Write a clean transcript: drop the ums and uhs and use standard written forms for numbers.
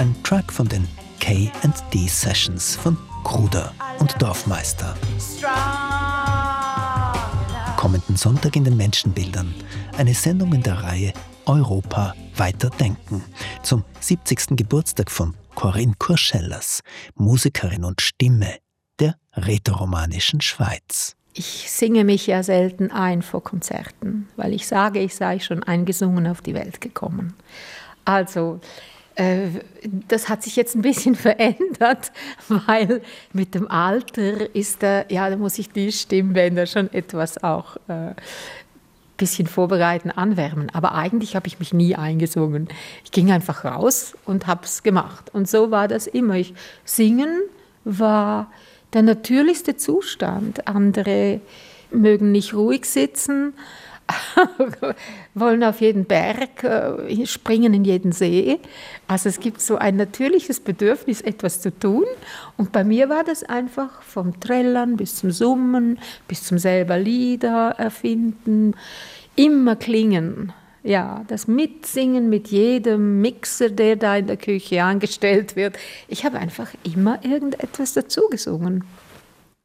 Ein Track von den K&D Sessions von Kruder und Dorfmeister. Kommenden Sonntag in den Menschenbildern eine Sendung in der Reihe Europa weiter denken zum 70. Geburtstag von Corinne Kurschellers, Musikerin und Stimme der rätoromanischen Schweiz. Ich singe mich ja selten ein vor Konzerten, weil ich sage, ich sei schon eingesungen auf die Welt gekommen. Also, das hat sich jetzt ein bisschen verändert, weil mit dem Alter ist da muss ich die Stimmbänder schon etwas auch bisschen vorbereiten, anwärmen. Aber eigentlich habe ich mich nie eingesungen. Ich ging einfach raus und habe es gemacht. Und so war das immer. Singen war der natürlichste Zustand. Andere mögen nicht ruhig sitzen, wollen auf jeden Berg, springen in jeden See. Also es gibt so ein natürliches Bedürfnis, etwas zu tun. Und bei mir war das einfach vom Trällern bis zum Summen, bis zum selber Lieder erfinden, immer klingen. Ja, das Mitsingen mit jedem Mixer, der da in der Küche angestellt wird. Ich habe einfach immer irgendetwas dazu gesungen.